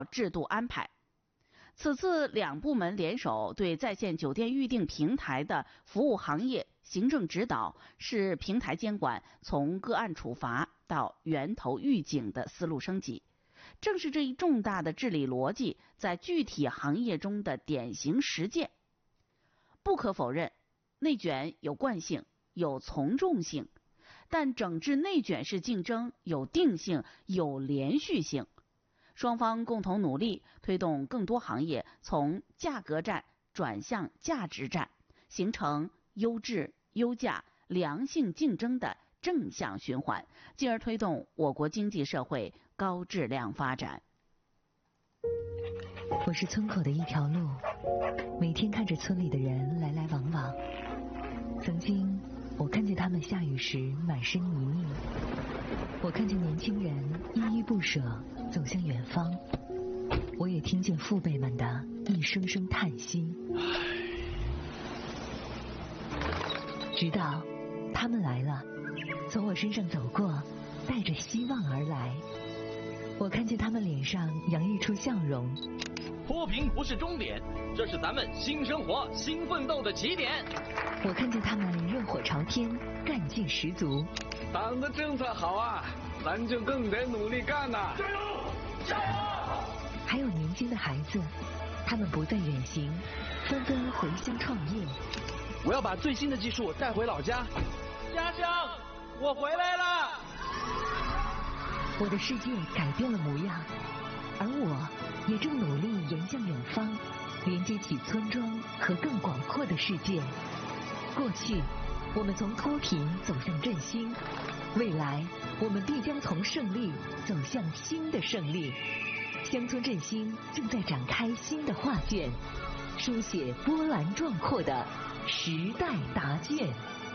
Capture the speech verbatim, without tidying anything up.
制度安排。此次两部门联手对在线酒店预订平台的服务行业行政指导，是平台监管从个案处罚到源头预警的思路升级。正是这一重大的治理逻辑在具体行业中的典型实践。不可否认，内卷有惯性，有从众性，但整治内卷式竞争有定性，有连续性。双方共同努力，推动更多行业从价格战转向价值战，形成优质、优价、良性竞争的正向循环，进而推动我国经济社会高质量发展。 我是村口的一条路，每天看着村里的人来来往往。曾经我看见他们下雨时满身泥泞，我看见年轻人依依不舍走向远方，我也听见父辈们的一声声叹息。直到他们来了，从我身上走过，带着希望而来。我看见他们脸上洋溢出笑容。 脱贫不是终点，这是咱们新生活、新奋斗的起点。 我看见他们热火朝天，干劲十足。 党的政策好啊，咱就更得努力干呐！ 加油，加油！ 还有年轻的孩子，他们不再远行，纷纷回乡创业。 我要把最新的技术带回老家。家乡，我回来了！ 我的世界改变了模样，而我也正努力迎向远方，连接起村庄和更广阔的世界。过去，我们从脱贫走向振兴，未来，我们必将从胜利走向新的胜利。乡村振兴正在展开新的画卷，书写波澜壮阔的时代答卷。